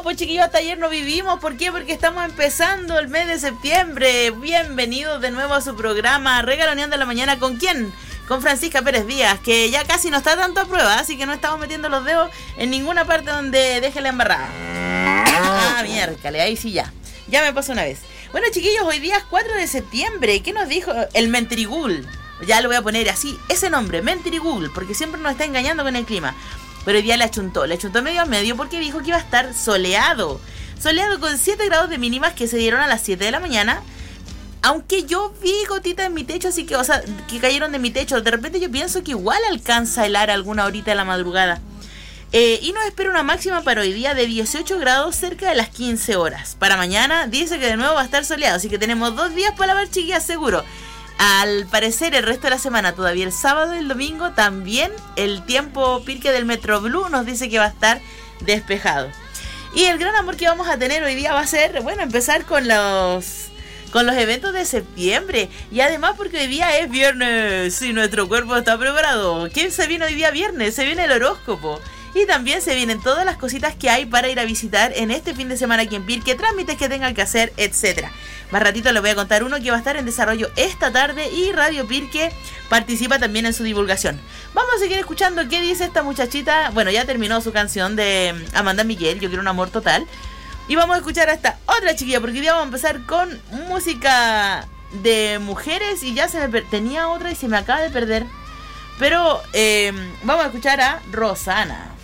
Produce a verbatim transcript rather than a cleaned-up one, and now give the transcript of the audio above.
pues chiquillos, hasta ayer no vivimos. ¿Por qué? Porque estamos empezando el mes de septiembre. Bienvenidos de nuevo a su programa Regaloneando en la Mañana. ¿Con quién? Con Francisca Pérez Díaz, que ya casi no está tanto a prueba, así que no estamos metiendo los dedos en ninguna parte donde deje la embarrada. Ah, miércale, ahí sí ya. Ya me pasó una vez. Bueno, chiquillos, hoy día es cuatro de septiembre. ¿Qué nos dijo el Mentirigul? Ya lo voy a poner así, ese nombre, Mentirigul, porque siempre nos está engañando con el clima. Pero hoy día le achuntó, le achuntó medio a medio porque dijo que iba a estar soleado. Soleado con siete grados de mínimas que se dieron a las siete de la mañana. Aunque yo vi gotitas en mi techo, así que, o sea, que cayeron de mi techo. De repente yo pienso que igual alcanza a helar alguna horita de la madrugada. Eh, y nos espera una máxima para hoy día de dieciocho grados cerca de las quince horas. Para mañana dice que de nuevo va a estar soleado, así que tenemos dos días para lavar, chiquillas, seguro. Al parecer el resto de la semana, todavía el sábado y el domingo, también el tiempo Pirque del Metro Blue nos dice que va a estar despejado. Y el gran amor que vamos a tener hoy día va a ser, bueno, empezar con los... con los eventos de septiembre. Y además porque hoy día es viernes. Si nuestro cuerpo está preparado. ¿Quién se viene hoy día viernes? Se viene el horóscopo. Y también se vienen todas las cositas que hay para ir a visitar en este fin de semana aquí en Pirque, trámites que tengan que hacer, etcétera. Más ratito les voy a contar uno que va a estar en desarrollo esta tarde y Radio Pirque participa también en su divulgación. Vamos a seguir escuchando qué dice esta muchachita. Bueno, ya terminó su canción de Amanda Miguel, Yo quiero un amor total. Y vamos a escuchar a esta otra chiquilla, porque hoy día vamos a empezar con música de mujeres. Y ya se me per- tenía otra y se me acaba de perder. Pero eh, vamos a escuchar a Rosana.